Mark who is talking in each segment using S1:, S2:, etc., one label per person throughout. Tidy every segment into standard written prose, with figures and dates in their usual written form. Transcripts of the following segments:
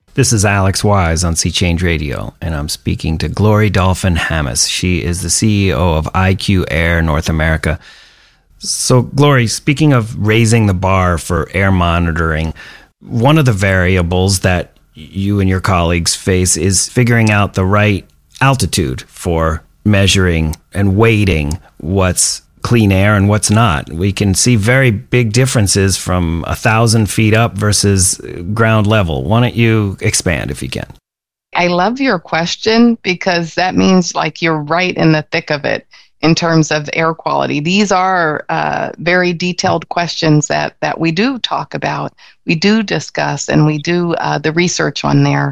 S1: This is Alex Wise on Sea Change Radio, and I'm speaking to Glory Dolphin-Hammes. She is the CEO of IQ Air North America. So, Glory, speaking of raising the bar for air monitoring, one of the variables that you and your colleagues face is figuring out the right altitude for measuring and weighting what's clean air and what's not. We can see very big differences from 1,000 feet up versus ground level. Why don't you expand if you can?
S2: I love your question because that means like you're right in the thick of it in terms of air quality. These are very detailed questions that we do talk about, we do discuss, and we do the research on there.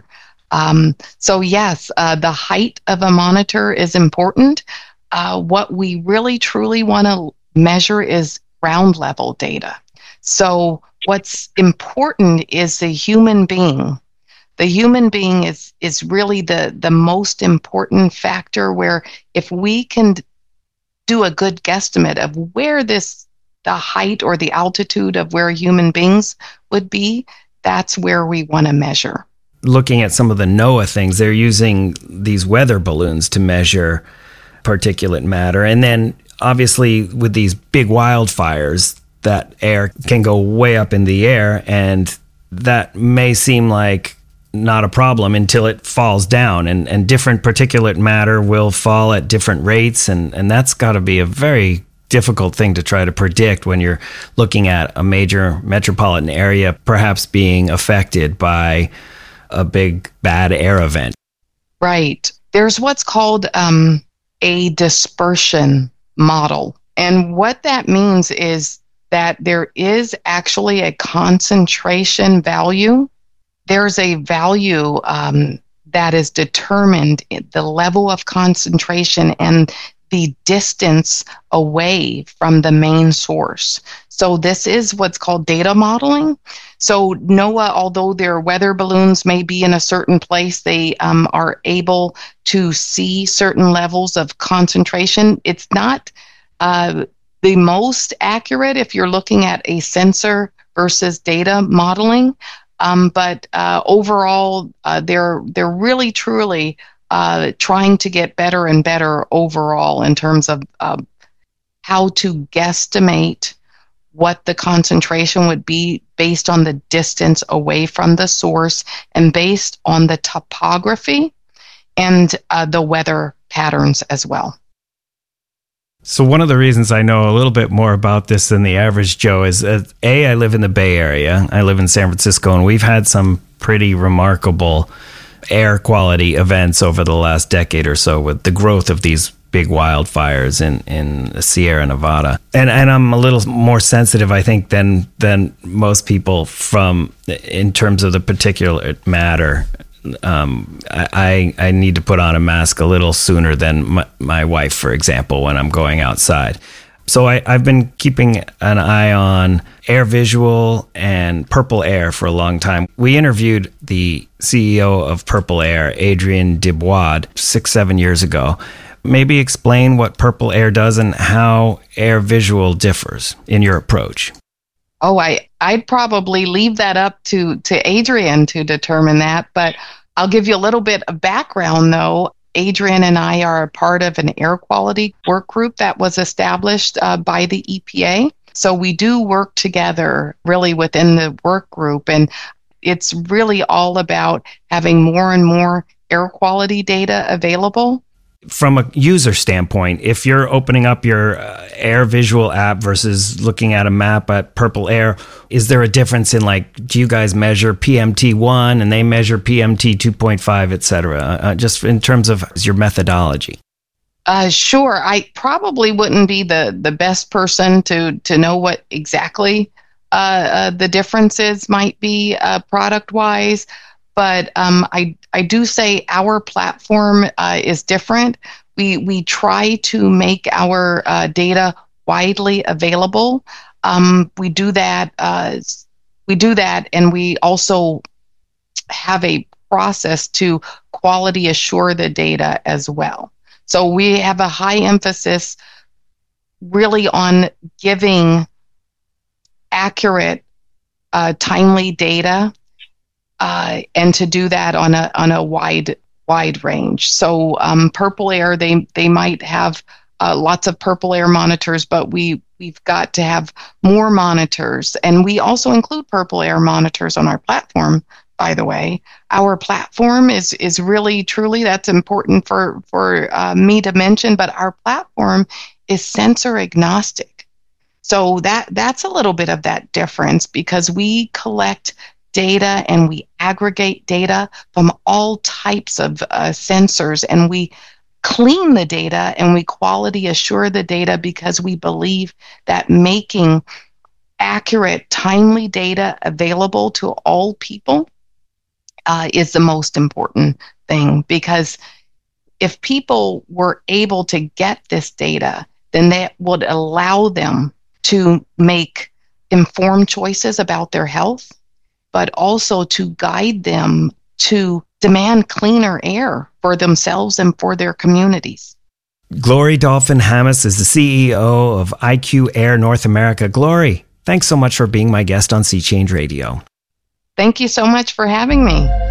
S2: So yes, the height of a monitor is important. What we really truly want to measure is ground level data. So what's important is the human being. The human being is really the most important factor, where if we can do a good guesstimate of where the height or the altitude of where human beings would be, that's where we want to measure.
S1: Looking at some of the NOAA things, they're using these weather balloons to measure particulate matter. And then obviously with these big wildfires, that air can go way up in the air, and that may seem like not a problem until it falls down, and different particulate matter will fall at different rates, and that's got to be a very difficult thing to try to predict when you're looking at a major metropolitan area perhaps being affected by a big bad air event.
S2: Right. There's what's called a dispersion model. And what that means is that there is actually a concentration value. There's a value that is determined, the level of concentration and the distance away from the main source. So this is what's called data modeling. So NOAA, although their weather balloons may be in a certain place, they are able to see certain levels of concentration. It's not the most accurate if you're looking at a sensor versus data modeling, but overall, they're really truly trying to get better and better overall in terms of how to guesstimate what the concentration would be based on the distance away from the source and based on the topography and the weather patterns as well.
S1: So one of the reasons I know a little bit more about this than the average Joe is, I live in the Bay Area. I live in San Francisco, and we've had some pretty remarkable air quality events over the last decade or so with the growth of these big wildfires in the Sierra Nevada. And I'm a little more sensitive, I think, than most people in terms of the particulate matter. I need to put on a mask a little sooner than my wife, for example, when I'm going outside. So I've been keeping an eye on AirVisual and Purple Air for a long time. We interviewed the CEO of Purple Air, Adrian Dubois, 6-7 years ago. Maybe explain what Purple Air does and how AirVisual differs in your approach.
S2: Oh, I'd probably leave that up to Adrian to determine that, but I'll give you a little bit of background, though. Adrian and I are a part of an air quality work group that was established by the EPA. So we do work together really within the work group, and it's really all about having more and more air quality data available.
S1: From a user standpoint, if you're opening up your AirVisual app versus looking at a map at Purple Air, is there a difference in, like, do you guys measure PMT1 and they measure PMT 2.5, et cetera, just in terms of your methodology?
S2: Sure. I probably wouldn't be the best person to know what exactly the differences might be product-wise. But I do say our platform is different. We try to make our data widely available. We do that, and we also have a process to quality assure the data as well. So we have a high emphasis really on giving accurate, timely data and to do that on a wide range. So Purple Air, they might have lots of Purple Air monitors, but we've got to have more monitors, and we also include Purple Air monitors on our platform. By the way, our platform is really truly, that's important for me to mention, but our platform is sensor agnostic. So that's a little bit of that difference, because we collect data and we aggregate data from all types of sensors, and we clean the data and we quality assure the data, because we believe that making accurate, timely data available to all people is the most important thing. Because if people were able to get this data, then that would allow them to make informed choices about their health, but also to guide them to demand cleaner air for themselves and for their communities.
S1: Glory Dolphin-Hammes is the CEO of IQ Air North America. Glory, thanks so much for being my guest on Sea Change Radio.
S2: Thank you so much for having me.